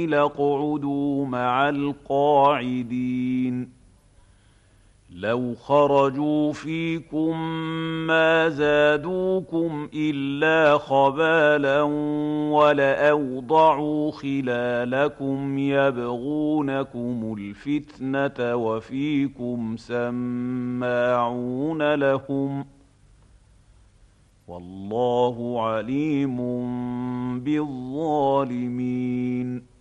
لَاقْعُدُوا مَعَ الْقَاعِدِينَ لَوْ خَرَجُوا فِيكُم مَّا زَادُوكُمْ إِلَّا خَبَالًا وَلَأَوْضَعُوا خِلَالَكُمْ يَبْغُونَكُمُ الْفِتْنَةَ وَفِيكُمْ سَمَّاعُونَ لَهُمْ ۗ وَاللَّهُ عَلِيمٌ بِالظَّالِمِينَ